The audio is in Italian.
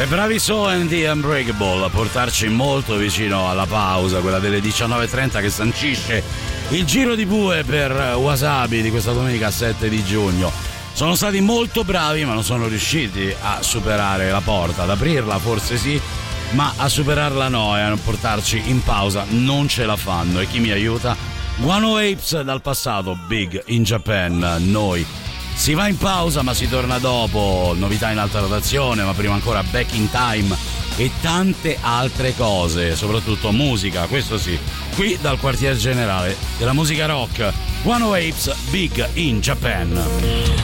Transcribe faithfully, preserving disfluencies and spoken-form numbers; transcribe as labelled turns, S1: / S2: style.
S1: E bravi So and the Unbreakable a portarci molto vicino alla pausa, quella delle diciannove e trenta, che sancisce il giro di bue per Wasabi di questa domenica sette di giugno. Sono stati molto bravi, ma non sono riusciti a superare la porta. Ad aprirla forse sì, ma a superarla no, e a portarci in pausa non ce la fanno. E chi mi aiuta? Guano Apes dal passato, Big in Japan. Noi si va in pausa, ma si torna dopo. Novità in alta rotazione, ma prima ancora Back in Time e tante altre cose, soprattutto musica, questo sì, qui dal quartier generale della musica rock. Guano Apes, Big in Japan.